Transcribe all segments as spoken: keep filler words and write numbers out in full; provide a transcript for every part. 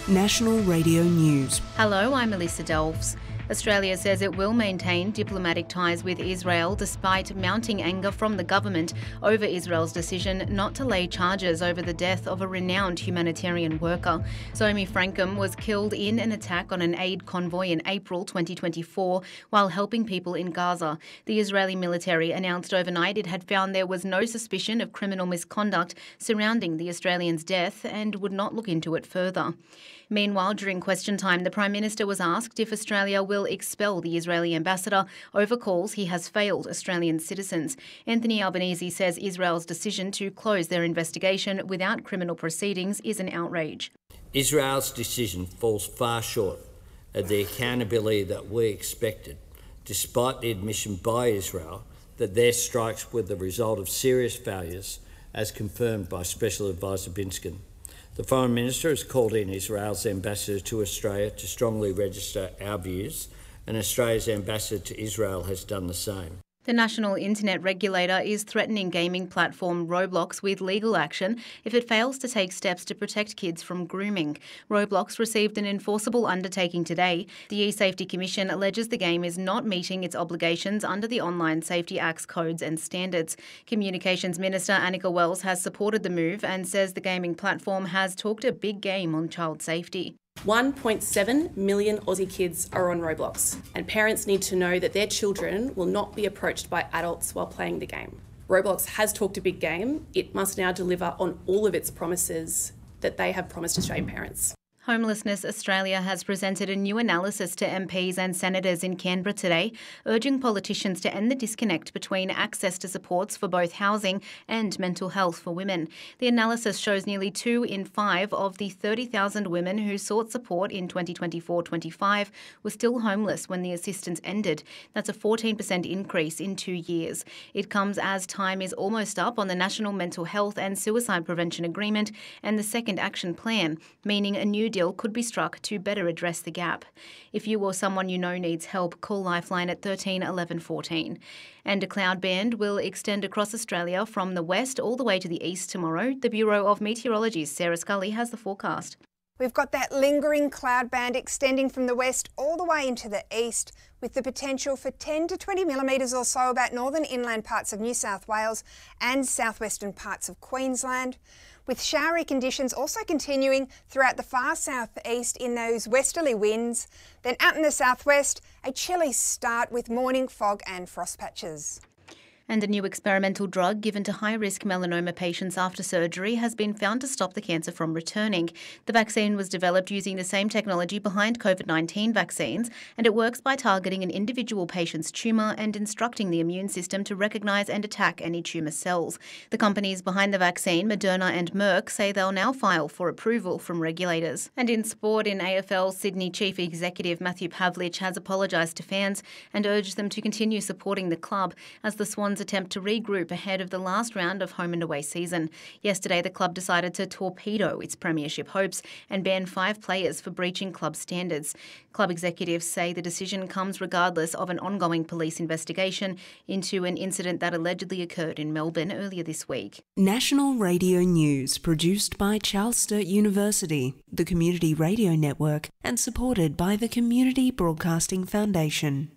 National Radio News. Hello, I'm Melissa Delves. Australia says it will maintain diplomatic ties with Israel despite mounting anger from the government over Israel's decision not to lay charges over the death of a renowned humanitarian worker. Zomi Frankum was killed in an attack on an aid convoy in April twenty twenty-four while helping people in Gaza. The Israeli military announced overnight it had found there was no suspicion of criminal misconduct surrounding the Australian's death and would not look into it further. Meanwhile, during question time, the Prime Minister was asked if Australia will expel the Israeli ambassador over calls he has failed Australian citizens. Anthony Albanese says Israel's decision to close their investigation without criminal proceedings is an outrage. Israel's decision falls far short of the accountability that we expected, despite the admission by Israel that their strikes were the result of serious failures, as confirmed by Special Advisor Binskin. The Foreign Minister has called in Israel's ambassador to Australia to strongly register our views, and Australia's ambassador to Israel has done the same. The National Internet Regulator is threatening gaming platform Roblox with legal action if it fails to take steps to protect kids from grooming. Roblox received an enforceable undertaking today. The eSafety Commission alleges the game is not meeting its obligations under the Online Safety Act's codes and standards. Communications Minister Annika Wells has supported the move and says the gaming platform has talked a big game on child safety. one point seven million Aussie kids are on Roblox, and parents need to know that their children will not be approached by adults while playing the game. Roblox has talked a big game. It must now deliver on all of its promises that they have promised Australian parents. Homelessness Australia has presented a new analysis to M Ps and senators in Canberra today, urging politicians to end the disconnect between access to supports for both housing and mental health for women. The analysis shows nearly two in five of the thirty thousand women who sought support in twenty twenty-four twenty-five were still homeless when the assistance ended. That's a fourteen percent increase in two years. It comes as time is almost up on the National Mental Health and Suicide Prevention Agreement and the Second Action Plan, meaning a new deal could be struck to better address the gap. If you or someone you know needs help, call Lifeline at thirteen eleven fourteen. And a cloud band will extend across Australia from the west all the way to the east tomorrow. The Bureau of Meteorology's Sarah Scully has the forecast. We've got that lingering cloud band extending from the west all the way into the east, with the potential for ten to twenty millimetres or so about northern inland parts of New South Wales and southwestern parts of Queensland, with showery conditions also continuing throughout the far southeast in those westerly winds. Then out in the southwest, a chilly start with morning fog and frost patches. And a new experimental drug given to high-risk melanoma patients after surgery has been found to stop the cancer from returning. The vaccine was developed using the same technology behind COVID nineteen vaccines, and it works by targeting an individual patient's tumour and instructing the immune system to recognise and attack any tumour cells. The companies behind the vaccine, Moderna and Merck, say they'll now file for approval from regulators. And in sport, in A F L, Sydney Chief Executive Matthew Pavlich has apologised to fans and urged them to continue supporting the club as the Swans attempt to regroup ahead of the last round of home and away season. Yesterday, the club decided to torpedo its premiership hopes and ban five players for breaching club standards. Club executives say the decision comes regardless of an ongoing police investigation into an incident that allegedly occurred in Melbourne earlier this week. National Radio News, produced by Charles Sturt University, the Community Radio Network, and supported by the Community Broadcasting Foundation.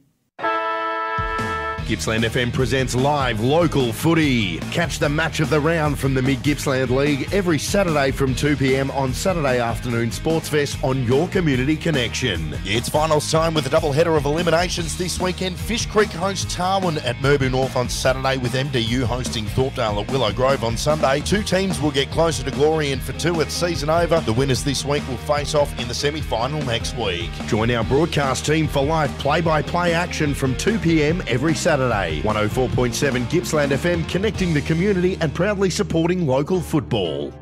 Gippsland F M presents live local footy. Catch the match of the round from the Mid-Gippsland League every Saturday from two p m on Saturday afternoon Sports Fest on your Community Connection. It's finals time with a double header of eliminations this weekend. Fish Creek hosts Tarwin at Murbu North on Saturday, with M D U hosting Thorpedale at Willow Grove on Sunday. Two teams will get closer to glory, and for two it's season over. The winners this week will face off in the semi-final next week. Join our broadcast team for live play-by-play action from two p m every Saturday. one oh four point seven Gippsland F M, connecting the community and proudly supporting local football.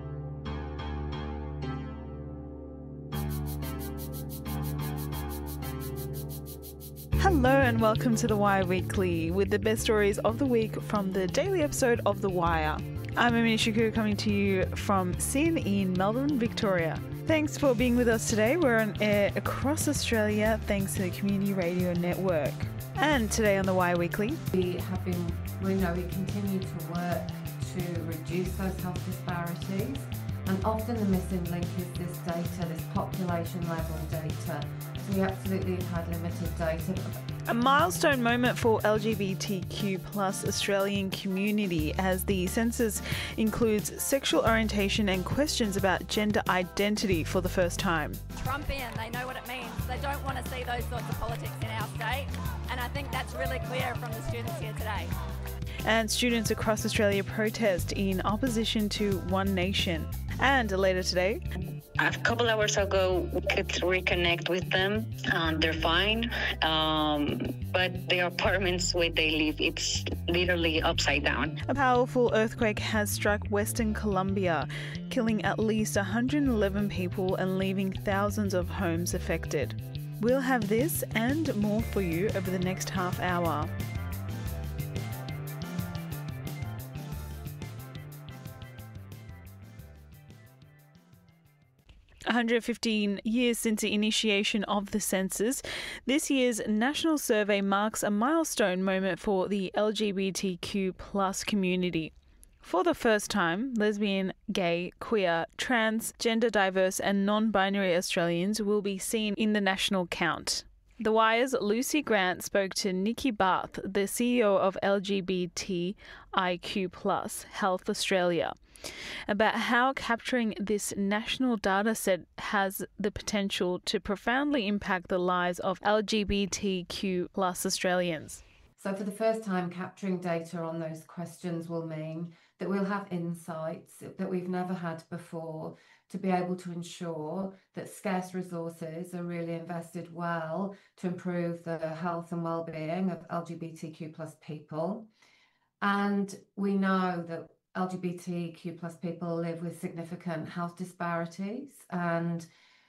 Hello and welcome to The Wire Weekly, with the best stories of the week from the daily episode of The Wire. I'm Amina Shakur, coming to you from Sin in Melbourne, Victoria. Thanks for being with us today. We're on air across Australia thanks to the Community Radio Network. And today on The Wire Weekly, we have been, we know we continue to work to reduce those health disparities, And often the missing link is this data, this population level data. So we absolutely have had limited data. A milestone moment for L G B T Q plus Australian community as the census includes sexual orientation and questions about gender identity for the first time. Trumpian, they know what it means. They don't want to see those sorts of politics in our state, and I think that's really clear from the students here today. And students across Australia protest in opposition to One Nation. And later today, a couple hours ago, we could reconnect with them. Um, they're fine, um, but the apartments where they live, it's literally upside down. A powerful earthquake has struck Western Colombia, killing at least one hundred eleven people and leaving thousands of homes affected. We'll have this and more for you over the next half hour. one hundred fifteen years since the initiation of the census, this year's national survey marks a milestone moment for the L G B T Q plus community. For the first time, lesbian, gay, queer, trans, gender diverse and non-binary Australians will be seen in the national count. The Wire's Lucy Grant spoke to Nikki Barth, the C E O of L G B T I Q plus Health Australia, about how capturing this national data set has the potential to profoundly impact the lives of L G B T Q plus Australians. So for the first time, capturing data on those questions will mean that we'll have insights that we've never had before to be able to ensure that scarce resources are really invested well to improve the health and well-being of L G B T Q plus people. And we know that L G B T Q plus people live with significant health disparities, and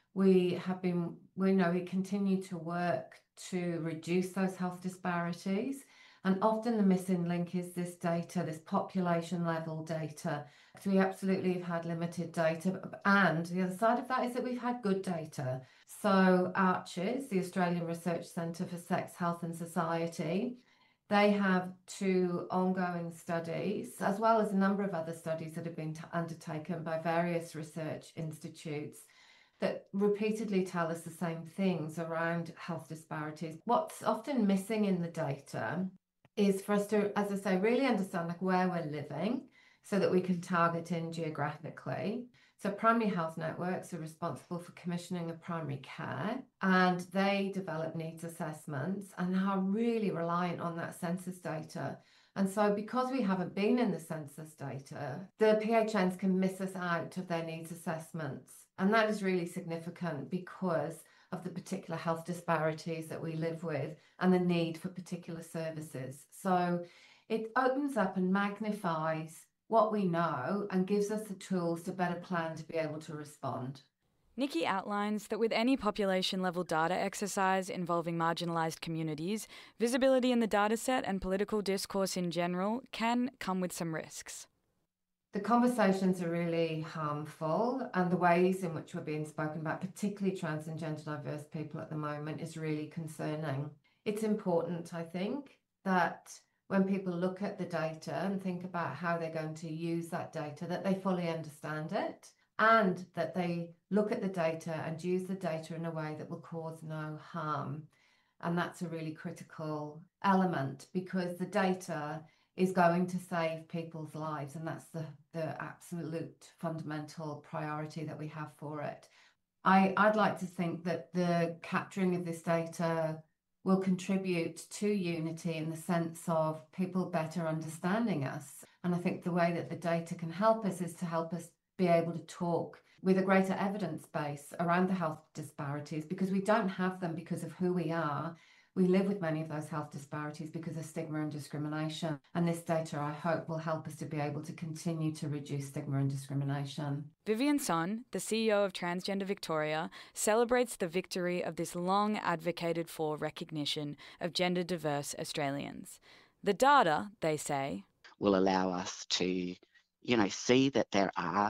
we have been, we know we continue to work to reduce those health disparities. And often the missing link is this data, this population level data. So we absolutely have had limited data. And the other side of that is that we've had good data. So ARCHES, the Australian Research Centre for Sex, Health and Society, they have two ongoing studies, as well as a number of other studies that have been t- undertaken by various research institutes that repeatedly tell us the same things around health disparities. What's often missing in the data is for us to, as I say, really understand like where we're living so that we can target in geographically. So primary health networks are responsible for commissioning of primary care, and they develop needs assessments and are really reliant on that census data. And so because we haven't been in the census data, the P H Ns can miss us out of their needs assessments. And that is really significant because of the particular health disparities that we live with and the need for particular services. So it opens up and magnifies what we know and gives us the tools to better plan to be able to respond. Nikki outlines that with any population-level data exercise involving marginalised communities, visibility in the dataset and political discourse in general can come with some risks. The conversations are really harmful, and the ways in which we're being spoken about, particularly trans and gender diverse people at the moment, is really concerning. It's important, I think, that when people look at the data and think about how they're going to use that data, that they fully understand it, and that they look at the data and use the data in a way that will cause no harm. And that's a really critical element, because the data is going to save people's lives, and that's the, the absolute fundamental priority that we have for it. I, I'd like to think that the capturing of this data will contribute to unity in the sense of people better understanding us. And I think the way that the data can help us is to help us be able to talk with a greater evidence base around the health disparities, because we don't have them because of who we are. We live with many of those health disparities because of stigma and discrimination. And this data, I hope, will help us to be able to continue to reduce stigma and discrimination. Vivian Son, the C E O of Transgender Victoria, celebrates the victory of this long advocated for recognition of gender diverse Australians. The data, they say, will allow us to, you know, see that there are